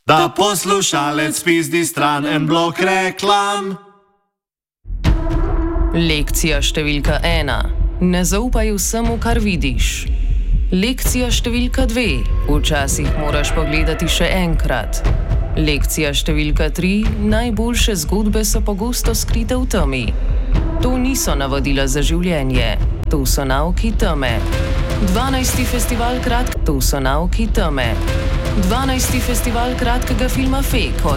Da poslušalec pizdi stran en blok reklam. Lekcija številka 1. Ne zaupaj vsemu, kar vidiš. Lekcija številka 2. Včasih moraš pogledati še enkrat. Lekcija številka 3. Najboljše zgodbe so pogosto skrite v temi. To niso navodila za življenje. To so nauki teme. 12. festival To so nauki teme. 12. festival kratkega filma Fake.